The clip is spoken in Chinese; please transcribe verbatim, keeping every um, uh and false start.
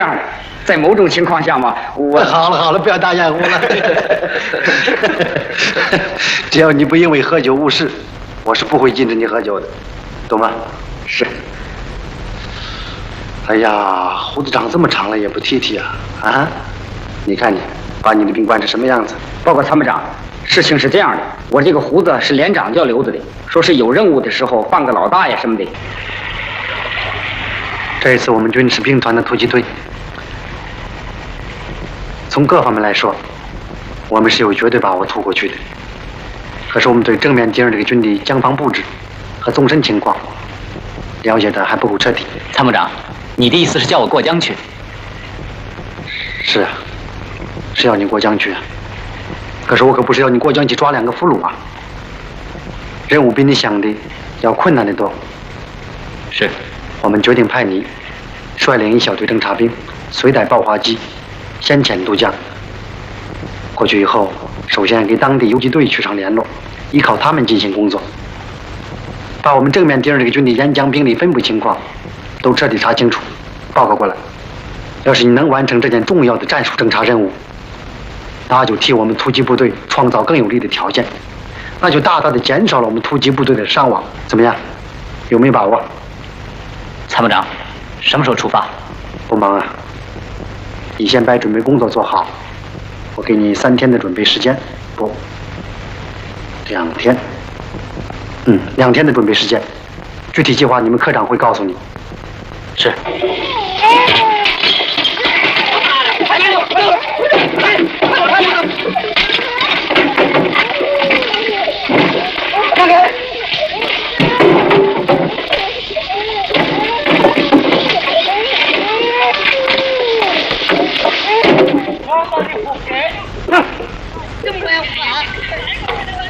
在某种情况下嘛，我好了好了，不要打掩护了。只要你不因为喝酒误事，我是不会禁止你喝酒的，懂吗？ 是。 哎呀，胡子长这么长了也不剃剃啊！啊，你看你，把你的病办成什么样子？ 报告参谋长，事情是这样的，我这个胡子是连长叫留着的，说是有任务的时候放个老大爷什么的。 这一次我们军事兵团的突击队，从各方面来说，我们是有绝对把握突过去的。可是我们对正面敌人这个军地将防布置和纵深情况了解的还不够彻底。 参谋长，你的意思是叫我过江去？ 是啊，是要你过江去啊。可是我可不是要你过江去抓两个俘虏啊。任务比你想的要困难得多。 是。 我们决定派你率领一小队侦察兵，随带爆花机，先遣渡江。过去以后，首先给当地游击队取上联络，依靠他们进行工作，把我们正面敌人这个军地沿江兵力分布情况都彻底查清楚，报告过来。要是你能完成这件重要的战术侦察任务，那就替我们突击部队创造更有利的条件，那就大大的减少了我们突击部队的伤亡。怎么样？有没有把握？ 参谋长，什么时候出发？ 不忙啊，你先把准备工作做好，我给你三天的准备时间。不，两天。嗯，两天的准备时间，具体计划你们科长会告诉你。 是。 让开！这么快啊！